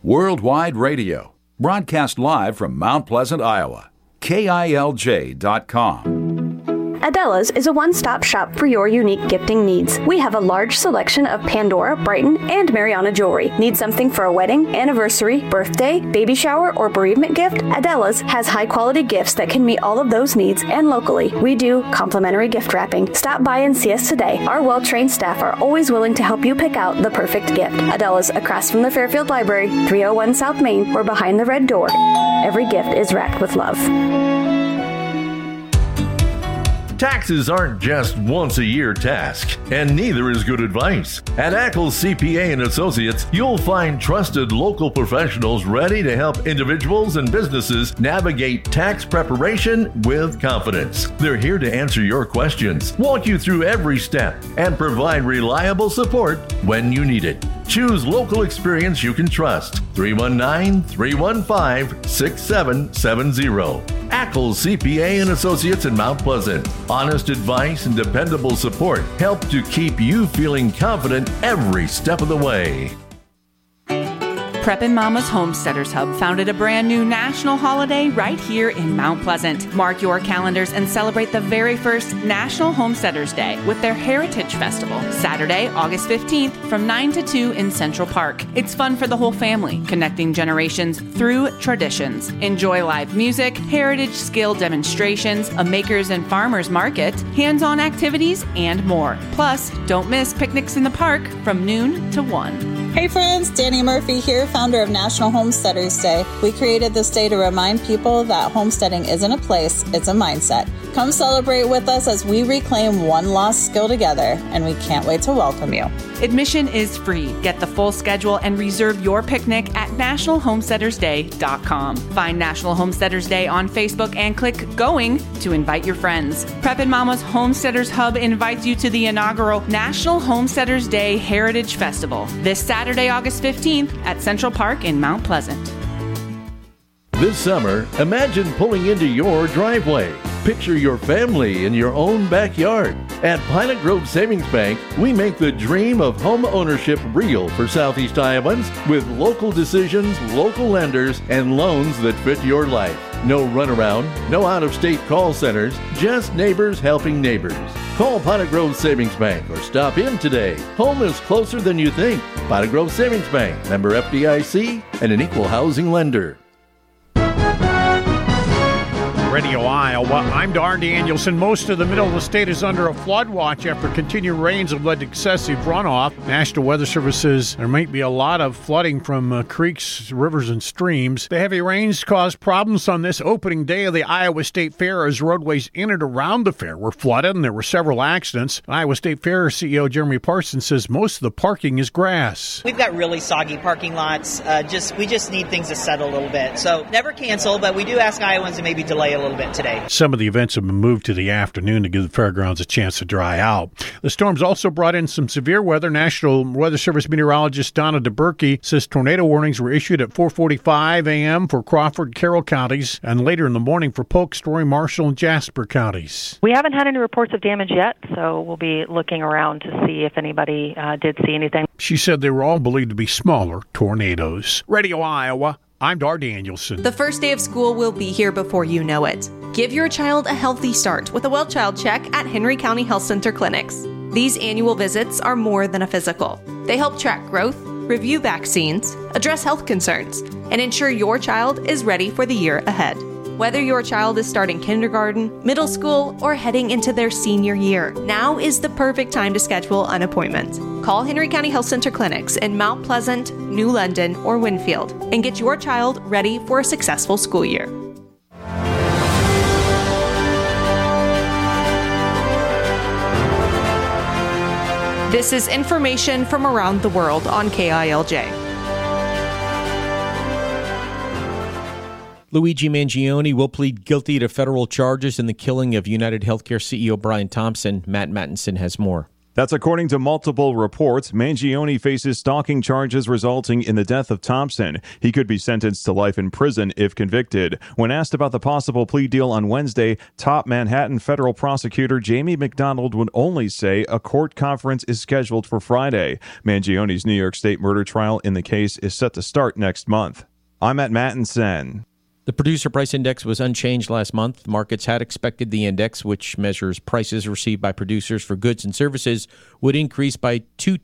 Worldwide Radio, broadcast live from Mount Pleasant, Iowa. KILJ.com. Adela's is a one-stop shop for your unique gifting needs. We have a large selection of Pandora, Brighton, and Mariana jewelry. Need something for a wedding, anniversary, birthday, baby shower, or bereavement gift? Adela's has high-quality gifts that can meet all of those needs, and locally, we do complimentary gift wrapping. Stop by and see us today. Our well-trained staff are always willing to help you pick out the perfect gift. Adela's, across from the Fairfield Library, 301 South Main, or behind the red door. Every gift is wrapped with love. Taxes aren't just once a year task, and neither is good advice. At Ackles CPA and Associates, you'll find trusted local professionals ready to help individuals and businesses navigate tax preparation with confidence. They're here to answer your questions, walk you through every step, and provide reliable support when you need it. Choose local experience you can trust. 319-315-6770. Ackles CPA and Associates in Mount Pleasant. Honest advice and dependable support help to keep you feeling confident every step of the way. Preppin' Mama's Homesteaders Hub founded a brand new national holiday right here in Mount Pleasant. Mark your calendars and celebrate the very first National Homesteaders Day with their Heritage Festival, Saturday, August 15th from 9 to 2 in Central Park. It's fun for the whole family, connecting generations through traditions. Enjoy live music, heritage skill demonstrations, a makers and farmers market, hands-on activities, and more. Plus, don't miss picnics in the park from noon to 1. Hey friends, Danny Murphy here, founder of National Homesteaders Day. We created this day to remind people that homesteading isn't a place, it's a mindset. Come celebrate with us as we reclaim one lost skill together, and we can't wait to welcome you. Admission is free. Get the full schedule and reserve your picnic at nationalhomesteadersday.com. Find National Homesteaders Day on Facebook and click Going to invite your friends. Preppin' Mama's Homesteaders Hub invites you to the inaugural National Homesteaders Day Heritage Festival this Saturday, August 15th at Central Park in Mount Pleasant. This summer, imagine pulling into your driveway. Picture your family in your own backyard. At Pilot Grove Savings Bank, we make the dream of home ownership real for Southeast Iowans with local decisions, local lenders, and loans that fit your life. No runaround, no out-of-state call centers, just neighbors helping neighbors. Call Pilot Grove Savings Bank or stop in today. Home is closer than you think. Pilot Grove Savings Bank, member FDIC, and an equal housing lender. Radio Iowa, I'm Dar Danielson. Most of the middle of the state is under a flood watch after continued rains have led to excessive runoff. National Weather Service says there might be a lot of flooding from creeks, rivers, and streams. The heavy rains caused problems on this opening day of the Iowa State Fair as roadways in and around the fair were flooded, and there were several accidents. Iowa State Fair CEO Jeremy Parsons says most of the parking is grass. We've got really soggy parking lots. We just need things to settle a little bit. So never cancel, but we do ask Iowans to maybe delay a little bit today. Some of the events have been moved to the afternoon to give the fairgrounds a chance to dry out. The storms also brought in some severe weather. National Weather Service meteorologist Donna DeBerkey says tornado warnings were issued at 4:45 a.m. for Crawford, Carroll counties, and later in the morning for Polk, Story, Marshall, and Jasper counties. We haven't had any reports of damage yet, so we'll be looking around to see if anybody did see anything. She said they were all believed to be smaller tornadoes. Radio Iowa, I'm Dar Danielson. The first day of school will be here before you know it. Give your child a healthy start with a Well Child Check at Henry County Health Center clinics. These annual visits are more than a physical. They help track growth, review vaccines, address health concerns, and ensure your child is ready for the year ahead. Whether your child is starting kindergarten, middle school, or heading into their senior year, now is the perfect time to schedule an appointment. Call Henry County Health Center clinics in Mount Pleasant, New London, or Winfield and get your child ready for a successful school year. This is information from around the world on KILJ. Luigi Mangione will plead guilty to federal charges in the killing of United Healthcare CEO Brian Thompson. Matt Mattinson has more. That's according to multiple reports. Mangione faces stalking charges resulting in the death of Thompson. He could be sentenced to life in prison if convicted. When asked about the possible plea deal on Wednesday, top Manhattan federal prosecutor Jamie McDonald would only say a court conference is scheduled for Friday. Mangione's New York State murder trial in the case is set to start next month. I'm at Matt and Sen. The producer price index was unchanged last month. Markets had expected the index, which measures prices received by producers for goods and services, would increase by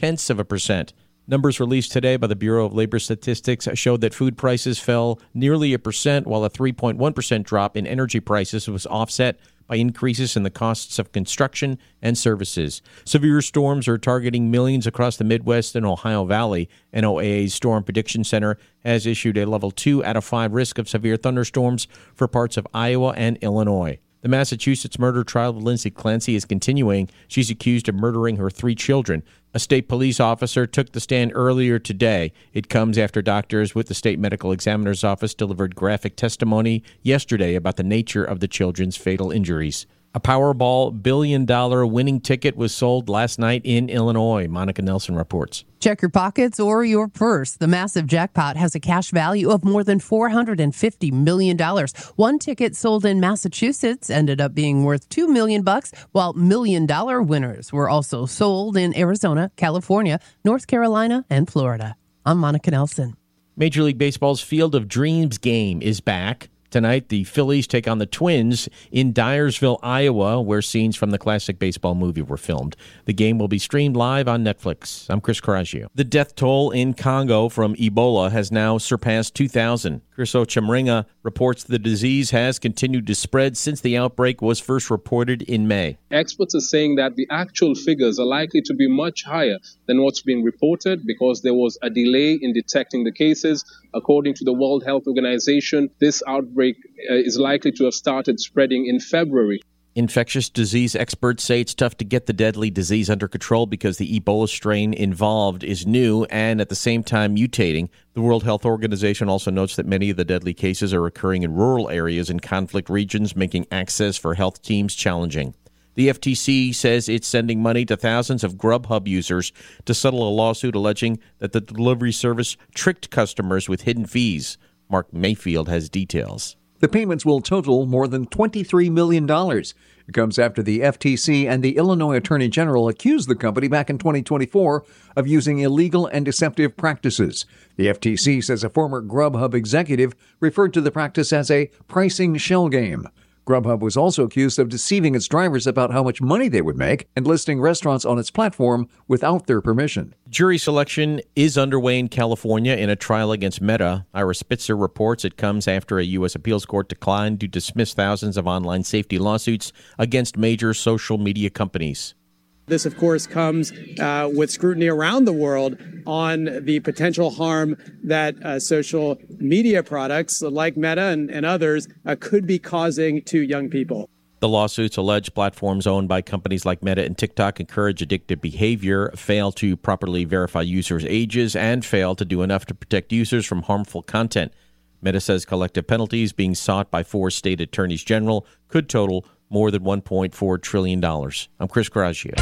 0.2%. Numbers released today by the Bureau of Labor Statistics showed that food prices fell nearly 1%, while a 3.1% drop in energy prices was offset by increases in the costs of construction and services. Severe storms are targeting millions across the Midwest and Ohio Valley. NOAA's Storm Prediction Center has issued a level 2 out of 5 risk of severe thunderstorms for parts of Iowa and Illinois. The Massachusetts murder trial of Lindsay Clancy is continuing. She's accused of murdering her 3 children. A state police officer took the stand earlier today. It comes after doctors with the state medical examiner's office delivered graphic testimony yesterday about the nature of the children's fatal injuries. A Powerball billion-dollar winning ticket was sold last night in Illinois. Monica Nelson reports. Check your pockets or your purse. The massive jackpot has a cash value of more than $450 million. One ticket sold in Massachusetts ended up being worth $2 million, while million-dollar winners were also sold in Arizona, California, North Carolina, and Florida. I'm Monica Nelson. Major League Baseball's Field of Dreams game is back. Tonight, the Phillies take on the Twins in Dyersville, Iowa, where scenes from the classic baseball movie were filmed. The game will be streamed live on Netflix. I'm Chris Coraggio. The death toll in Congo from Ebola has now surpassed 2,000. Chris Ochamringa reports the disease has continued to spread since the outbreak was first reported in May. Experts are saying that the actual figures are likely to be much higher than what's been reported because there was a delay in detecting the cases. According to the World Health Organization, this outbreak is likely to have started spreading in February. Infectious disease experts say it's tough to get the deadly disease under control because the Ebola strain involved is new and at the same time mutating. The World Health Organization also notes that many of the deadly cases are occurring in rural areas and conflict regions, making access for health teams challenging. The FTC says it's sending money to thousands of Grubhub users to settle a lawsuit alleging that the delivery service tricked customers with hidden fees. Mark Mayfield has details. The payments will total more than $23 million. It comes after the FTC and the Illinois Attorney General accused the company back in 2024 of using illegal and deceptive practices. The FTC says a former Grubhub executive referred to the practice as a pricing shell game. Grubhub was also accused of deceiving its drivers about how much money they would make and listing restaurants on its platform without their permission. Jury selection is underway in California in a trial against Meta. Ira Spitzer reports it comes after a U.S. appeals court declined to dismiss thousands of online safety lawsuits against major social media companies. This, of course, comes with scrutiny around the world on the potential harm that social media products like Meta and others could be causing to young people. The lawsuits allege platforms owned by companies like Meta and TikTok encourage addictive behavior, fail to properly verify users' ages, and fail to do enough to protect users from harmful content. Meta says collective penalties being sought by 4 state attorneys general could total more than $1.4 trillion. I'm Chris Coraggio.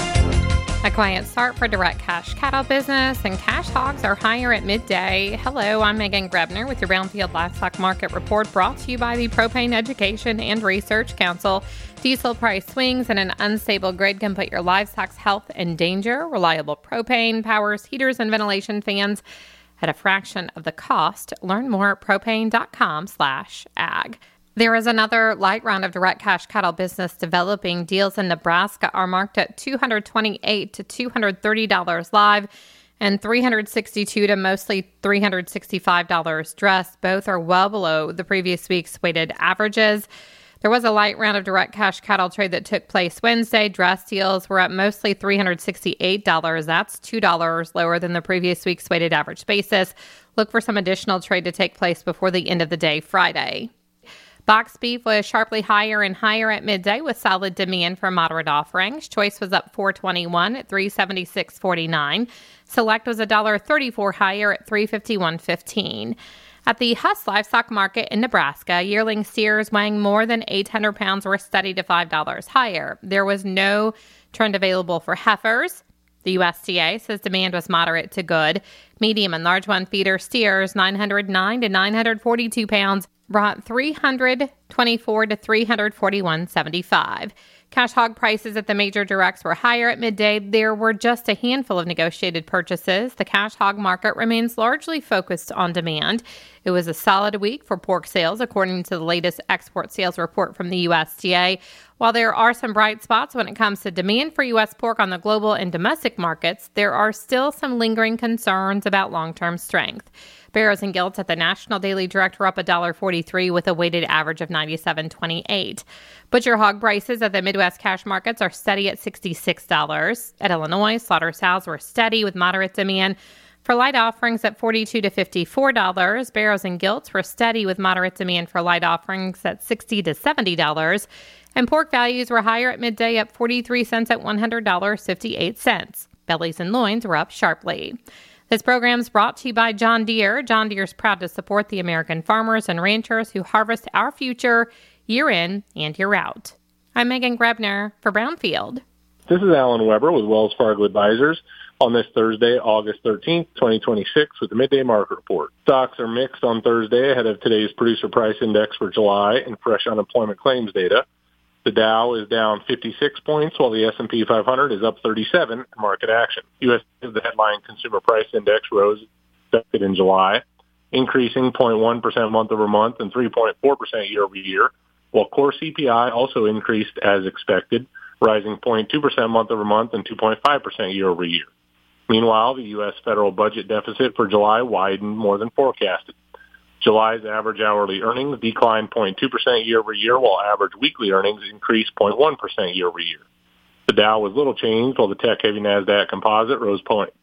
A quiet start for direct cash cattle business, and cash hogs are higher at midday. Hello, I'm Megan Grebner with your Brownfield Livestock Market Report, brought to you by the Propane Education and Research Council. Diesel price swings and an unstable grid can put your livestock's health in danger. Reliable propane powers heaters and ventilation fans at a fraction of the cost. Learn more at propane.com/ag. There is another light round of direct cash cattle business developing. Deals in Nebraska are marked at $228 to $230 live and $362 to mostly $365 dressed. Both are well below the previous week's weighted averages. There was a light round of direct cash cattle trade that took place Wednesday. Dress deals were at mostly $368. That's $2 lower than the previous week's weighted average basis. Look for some additional trade to take place before the end of the day Friday. Box beef was sharply higher and higher at midday with solid demand for moderate offerings. Choice was up $4.21 at $376.49. Select was $1.34 higher at $351.15. At the Huss Livestock Market in Nebraska, yearling steers weighing more than 800 pounds were steady to $5 higher. There was no Trend available for heifers. The USDA says demand was moderate to good. Medium and large one feeder steers, 909 to 942 pounds, brought 324 to 341.75. Cash hog prices at the major directs were higher at midday. There were just a handful of negotiated purchases. The cash hog market remains largely focused on demand. It was a solid week for pork sales, according to the latest export sales report from the USDA. While there are some bright spots when it comes to demand for U.S. pork on the global and domestic markets, there are still some lingering concerns about long-term strength. Barrows and Gilts at the National Daily Direct were up $1.43 with a weighted average of $97.28. Butcher hog prices at the Midwest cash markets are steady at $66. At Illinois, slaughter sows were steady with moderate demand. For light offerings at $42 to $54, Barrows and Gilts were steady with moderate demand for light offerings at $60 to $70. And pork values were higher at midday, up 43 cents at $100.58. Bellies and loins were up sharply. This program is brought to you by John Deere. John Deere is proud to support the American farmers and ranchers who harvest our future year in and year out. I'm Megan Grebner for Brownfield. This is Alan Weber with Wells Fargo Advisors on this Thursday, August 13th, 2026, with the Midday Market Report. Stocks are mixed on Thursday ahead of today's Producer Price Index for July and fresh unemployment claims data. The Dow is down 56 points, while the S&P 500 is up 37 in market action. U.S. the headline Consumer Price Index rose expected in July, increasing 0.1% month over month and 3.4% year over year, while core CPI also increased as expected, rising 0.2% month over month and 2.5% year over year. Meanwhile, the U.S. federal budget deficit for July widened more than forecasted. July's average hourly earnings declined 0.2% year over year, while average weekly earnings increased 0.1% year over year. The Dow was little changed, while the tech-heavy NASDAQ composite rose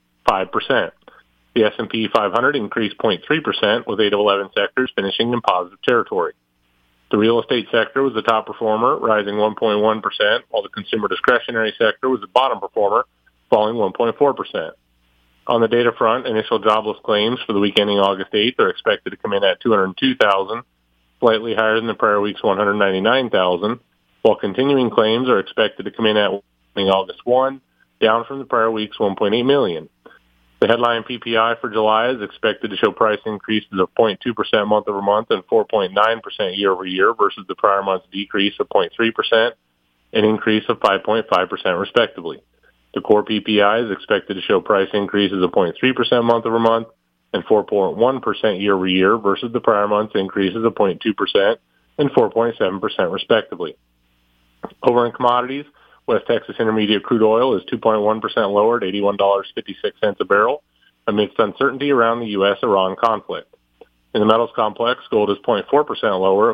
0.5%. The S&P 500 increased 0.3%, with 8 of 11 sectors finishing in positive territory. The real estate sector was the top performer, rising 1.1%, while the consumer discretionary sector was the bottom performer, falling 1.4%. On the data front, initial jobless claims for the week ending August 8th are expected to come in at 202,000, slightly higher than the prior week's 199,000, while continuing claims are expected to come in at August 1, down from the prior week's 1.8 million. The headline PPI for July is expected to show price increases of 0.2% month over month and 4.9% year over year versus the prior month's decrease of 0.3% and increase of 5.5% respectively. The core PPI is expected to show price increases of 0.3% month over month and 4.1% year over year versus the prior month's increases of 0.2% and 4.7% respectively. Over in commodities, West Texas Intermediate crude oil is 2.1% lower at $81.56 a barrel amidst uncertainty around the U.S.-Iran conflict. In the metals complex, gold is 0.4% lower at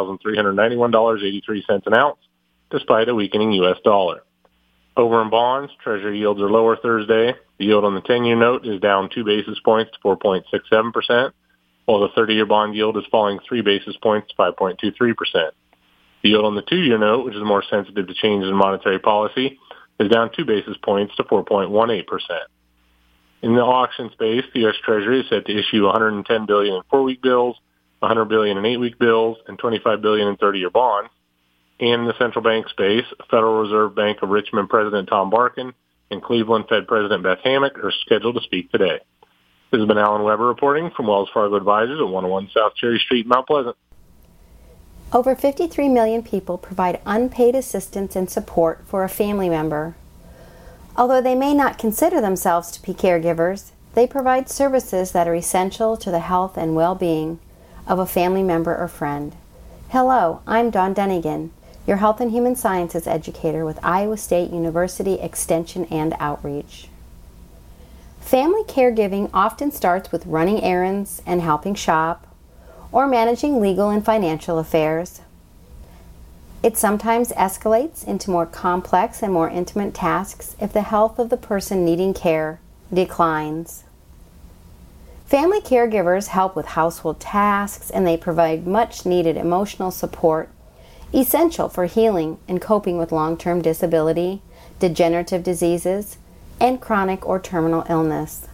$4,391.83 an ounce, despite a weakening U.S. dollar. Over in bonds, Treasury yields are lower Thursday. The yield on the 10-year note is down 2 basis points to 4.67%, while the 30-year bond yield is falling 3 basis points to 5.23%. The yield on the 2-year note, which is more sensitive to changes in monetary policy, is down 2 basis points to 4.18%. In the auction space, the U.S. Treasury is set to issue $110 billion in 4-week bills, $100 billion in 8-week bills, and $25 billion in 30-year bonds. And in the central bank space, Federal Reserve Bank of Richmond President Tom Barkin and Cleveland Fed President Beth Hammack are scheduled to speak today. This has been Alan Weber reporting from Wells Fargo Advisors at 101 South Cherry Street, Mount Pleasant. Over 53 million people provide unpaid assistance and support for a family member. Although they may not consider themselves to be caregivers, they provide services that are essential to the health and well-being of a family member or friend. Hello, I'm Dawn Dunnigan, your Health and Human Sciences educator with Iowa State University Extension and Outreach. Family caregiving often starts with running errands and helping shop, or managing legal and financial affairs. It sometimes escalates into more complex and more intimate tasks if the health of the person needing care declines. Family caregivers help with household tasks, and they provide much needed emotional support, essential for healing and coping with long-term disability, degenerative diseases, and chronic or terminal illness.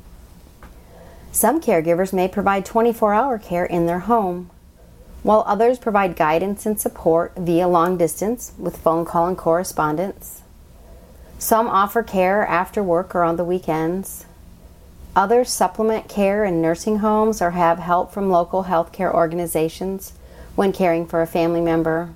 Some caregivers may provide 24-hour care in their home, while others provide guidance and support via long distance with phone call and correspondence. Some offer care after work or on the weekends. Others supplement care in nursing homes or have help from local healthcare organizations when caring for a family member.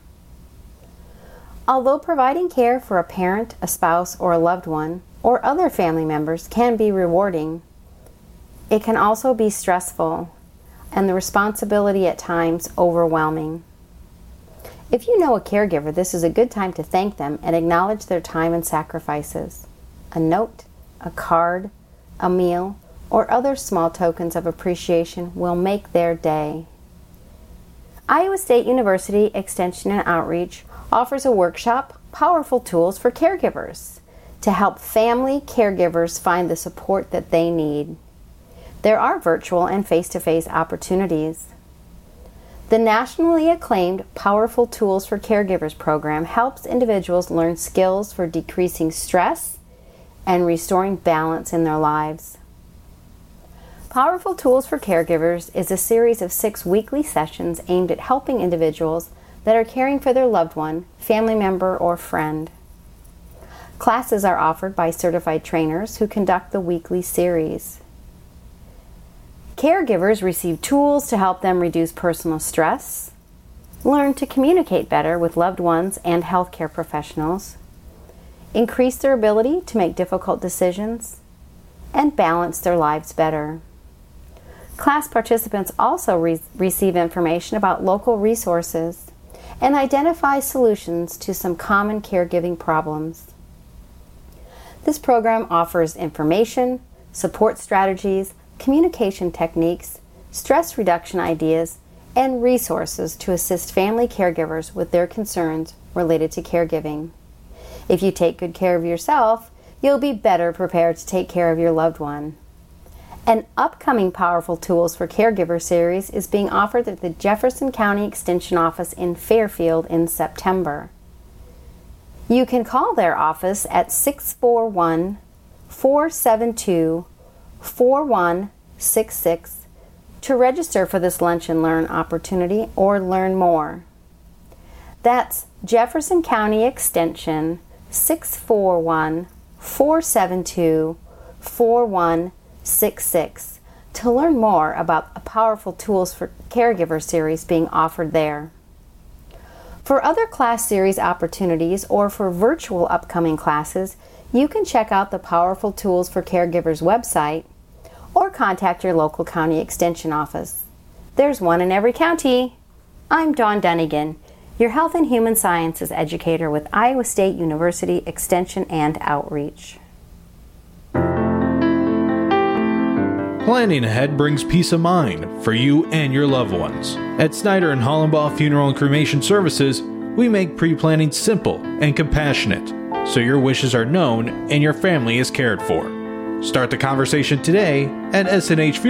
Although providing care for a parent, a spouse, or a loved one, or other family members can be rewarding, it can also be stressful and the responsibility at times overwhelming. If you know a caregiver, this is a good time to thank them and acknowledge their time and sacrifices. A note, a card, a meal, or other small tokens of appreciation will make their day. Iowa State University Extension and Outreach offers a workshop, Powerful Tools for Caregivers, to help family caregivers find the support that they need. There are virtual and face-to-face opportunities. The nationally acclaimed Powerful Tools for Caregivers program helps individuals learn skills for decreasing stress and restoring balance in their lives. Powerful Tools for Caregivers is a series of 6 weekly sessions aimed at helping individuals that are caring for their loved one, family member, or friend. Classes are offered by certified trainers who conduct the weekly series. Caregivers receive tools to help them reduce personal stress, learn to communicate better with loved ones and healthcare professionals, increase their ability to make difficult decisions, and balance their lives better. Class participants also receive information about local resources and identify solutions to some common caregiving problems. This program offers information, support strategies, communication techniques, stress reduction ideas, and resources to assist family caregivers with their concerns related to caregiving. If you take good care of yourself, you'll be better prepared to take care of your loved one. An upcoming Powerful Tools for Caregiver series is being offered at the Jefferson County Extension Office in Fairfield in September. You can call their office at 641-472-4166 to register for this Lunch and Learn opportunity or learn more. That's Jefferson County Extension 641-472-4166 to learn more about a Powerful Tools for Caregiver series being offered there. For other class series opportunities or for virtual upcoming classes, you can check out the Powerful Tools for Caregivers website or contact your local county extension office. There's one in every county. I'm Dawn Dunnigan, your Health and Human Sciences educator with Iowa State University Extension and Outreach. Planning ahead brings peace of mind for you and your loved ones. At Snyder and Hollenbaugh Funeral and Cremation Services, we make pre-planning simple and compassionate, so your wishes are known and your family is cared for. Start the conversation today at SNH